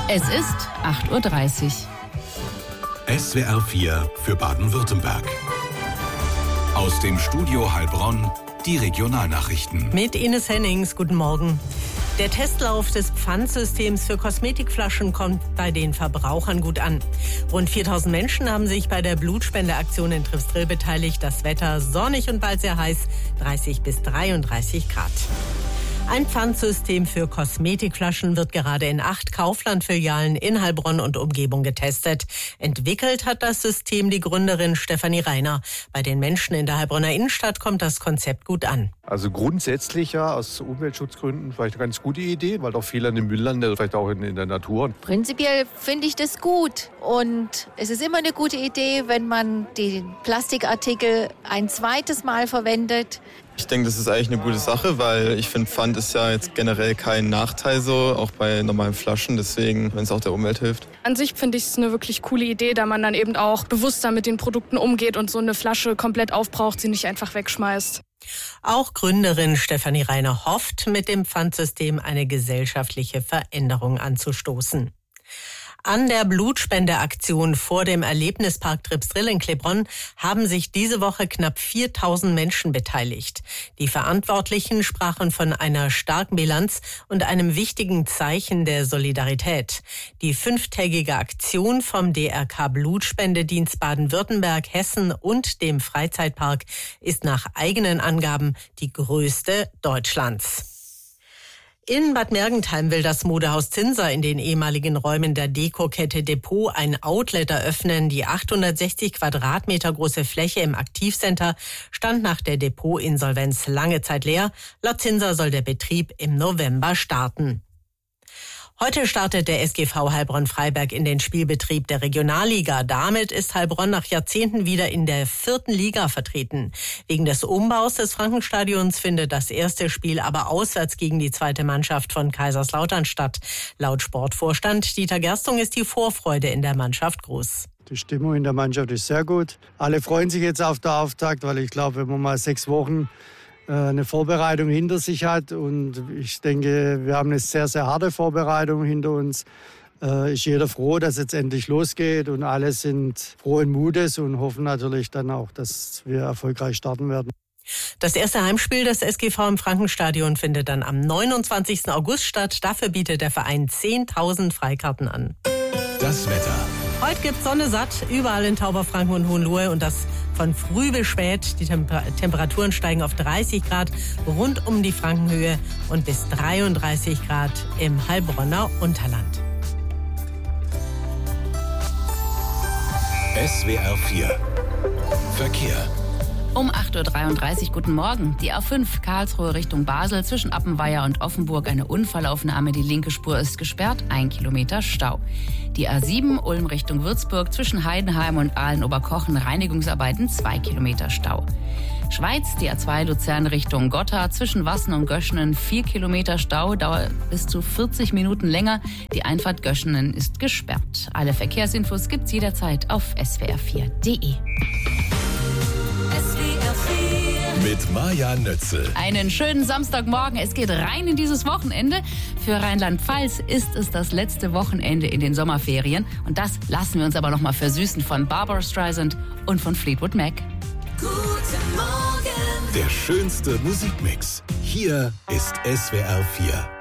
Es ist 8:30 Uhr. SWR 4 für Baden-Württemberg. Aus dem Studio Heilbronn die Regionalnachrichten. Mit Ines Hennings, guten Morgen. Der Testlauf des Pfandsystems für Kosmetikflaschen kommt bei den Verbrauchern gut an. Rund 4.000 Menschen haben sich bei der Blutspendeaktion in Trifsdrill beteiligt. Das Wetter sonnig und bald sehr heiß, 30 bis 33 Grad. Ein Pfandsystem für Kosmetikflaschen wird gerade in 8 Kaufland-Filialen in Heilbronn und Umgebung getestet. Entwickelt hat das System die Gründerin Stefanie Reiner. Bei den Menschen in der Heilbronner Innenstadt kommt das Konzept gut an. Also grundsätzlich ja aus Umweltschutzgründen vielleicht eine ganz gute Idee, weil doch viel an dem Müll landet, vielleicht auch in der Natur. Prinzipiell finde ich das gut und es ist immer eine gute Idee, wenn man den Plastikartikel ein zweites Mal verwendet. Ich denke, das ist eigentlich eine gute Sache, weil ich finde, Pfand ist ja jetzt generell kein Nachteil so, auch bei normalen Flaschen, deswegen, wenn es auch der Umwelt hilft. An sich finde ich es eine wirklich coole Idee, da man dann eben auch bewusster mit den Produkten umgeht und so eine Flasche komplett aufbraucht, sie nicht einfach wegschmeißt. Auch Gründerin Stefanie Reiner hofft, mit dem Pfandsystem eine gesellschaftliche Veränderung anzustoßen. An der Blutspendeaktion vor dem Erlebnispark Trifsdrill in Klebronn haben sich diese Woche knapp 4.000 Menschen beteiligt. Die Verantwortlichen sprachen von einer starken Bilanz und einem wichtigen Zeichen der Solidarität. Die 5-tägige Aktion vom DRK Blutspendedienst Baden-Württemberg, Hessen und dem Freizeitpark ist nach eigenen Angaben die größte Deutschlands. In Bad Mergentheim will das Modehaus Zinser in den ehemaligen Räumen der Dekokette Depot ein Outlet eröffnen. Die 860 Quadratmeter große Fläche im Aktivcenter stand nach der Depotinsolvenz lange Zeit leer. Laut Zinser soll der Betrieb im November starten. Heute startet der SGV Heilbronn-Freiberg in den Spielbetrieb der Regionalliga. Damit ist Heilbronn nach Jahrzehnten wieder in der 4. Liga vertreten. Wegen des Umbaus des Frankenstadions findet das erste Spiel aber auswärts gegen die 2. Mannschaft von Kaiserslautern statt. Laut Sportvorstand Dieter Gerstung ist die Vorfreude in der Mannschaft groß. Die Stimmung in der Mannschaft ist sehr gut. Alle freuen sich jetzt auf den Auftakt, weil ich glaube, wenn man mal 6 Wochen eine Vorbereitung hinter sich hat und ich denke, wir haben eine sehr, sehr harte Vorbereitung hinter uns. Ist jeder froh, dass es jetzt endlich losgeht und alle sind frohen Mutes und hoffen natürlich dann auch, dass wir erfolgreich starten werden. Das erste Heimspiel des SGV im Frankenstadion findet dann am 29. August statt. Dafür bietet der Verein 10.000 Freikarten an. Das Wetter. Heute gibt's Sonne satt, überall in Tauberfranken und Hohenlohe und das von früh bis spät. Die Temperaturen steigen auf 30 Grad rund um die Frankenhöhe und bis 33 Grad im Heilbronner Unterland. SWR 4 Verkehr. Um 8:33 Uhr, guten Morgen. Die A5 Karlsruhe Richtung Basel zwischen Appenweier und Offenburg eine Unfallaufnahme. Die linke Spur ist gesperrt, 1 Kilometer Stau. Die A7 Ulm Richtung Würzburg zwischen Heidenheim und Aalen-Oberkochen Reinigungsarbeiten, 2 Kilometer Stau. Schweiz, die A2 Luzern Richtung Gotha zwischen Wassen und Göschenen 4 Kilometer Stau, dauert bis zu 40 Minuten länger. Die Einfahrt Göschenen ist gesperrt. Alle Verkehrsinfos gibt's jederzeit auf swr4.de. Mit Maja Nötzel. Einen schönen Samstagmorgen. Es geht rein in dieses Wochenende. Für Rheinland-Pfalz ist es das letzte Wochenende in den Sommerferien. Und das lassen wir uns aber noch mal versüßen von Barbra Streisand und von Fleetwood Mac. Guten Morgen. Der schönste Musikmix. Hier ist SWR 4.